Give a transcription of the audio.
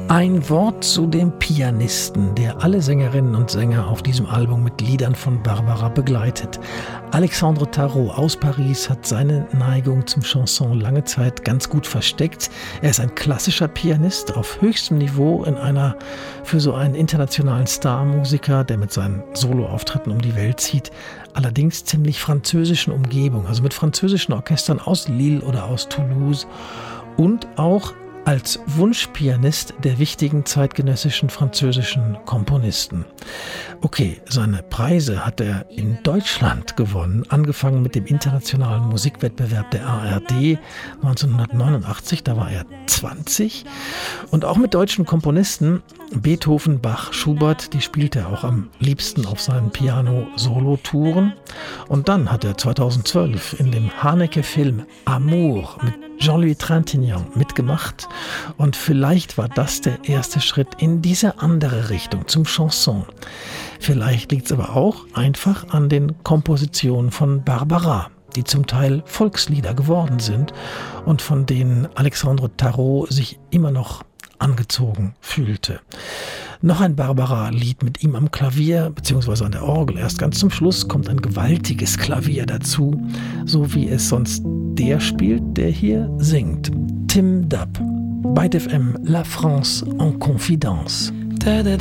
Ein Wort zu dem Pianisten, der alle Sängerinnen und Sänger auf diesem Album mit Liedern von Barbara begleitet. Alexandre Tarot aus Paris hat seine Neigung zum Chanson lange Zeit ganz gut versteckt. Er ist ein klassischer Pianist auf höchstem Niveau in einer für so einen internationalen Starmusiker, der mit seinen Soloauftritten um die Welt zieht, allerdings ziemlich französischen Umgebung, also mit französischen Orchestern aus Lille oder aus Toulouse und auch als Wunschpianist der wichtigen zeitgenössischen französischen Komponisten. Okay, seine Preise hat er in Deutschland gewonnen, angefangen mit dem internationalen Musikwettbewerb der ARD 1989, da war er 20. Und auch mit deutschen Komponisten, Beethoven, Bach, Schubert, die spielte er auch am liebsten auf seinen Piano-Solo-Touren. Und dann hat er 2012 in dem Haneke-Film Amour mit Jean-Louis Trintignant mitgemacht. Und vielleicht war das der erste Schritt in diese andere Richtung, zum Chanson. Vielleicht liegt es aber auch einfach an den Kompositionen von Barbara, die zum Teil Volkslieder geworden sind und von denen Alexandre Tarot sich immer noch angezogen fühlte. Noch ein Barbara-Lied mit ihm am Klavier bzw. an der Orgel. Erst ganz zum Schluss kommt ein gewaltiges Klavier dazu, so wie es sonst der spielt, der hier singt. Tim Dubb, Byte FM, La France en Confidence.